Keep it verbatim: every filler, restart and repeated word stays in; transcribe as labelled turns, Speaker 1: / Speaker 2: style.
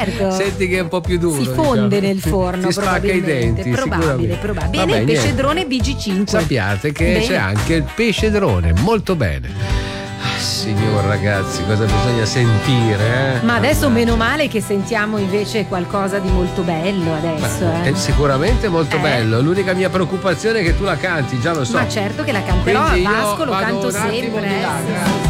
Speaker 1: certo.
Speaker 2: Senti che è un po' più duro.
Speaker 1: Si fonde
Speaker 2: diciamo.
Speaker 1: nel forno.
Speaker 2: Ti spacca i denti.
Speaker 1: Probabile, probabile.
Speaker 2: Vabbè,
Speaker 1: Bene, il pesce
Speaker 2: niente.
Speaker 1: drone B G cinque.
Speaker 2: Sappiate che
Speaker 1: Bene.
Speaker 2: c'è anche il pesce drone, molto bene. Ah, signor ragazzi, cosa bisogna sentire? Eh?
Speaker 1: Ma adesso meno male che sentiamo invece qualcosa di molto bello adesso.
Speaker 2: Beh,
Speaker 1: eh.
Speaker 2: è sicuramente molto
Speaker 1: Eh.
Speaker 2: bello. L'unica mia preoccupazione è che tu la canti, già lo so.
Speaker 1: Ma certo che la canterò,
Speaker 2: Quindi io
Speaker 1: Vasco lo
Speaker 2: vado
Speaker 1: canto
Speaker 2: un attimo
Speaker 1: sempre.
Speaker 2: di là,
Speaker 1: eh, sì,
Speaker 2: grazie.
Speaker 1: sì,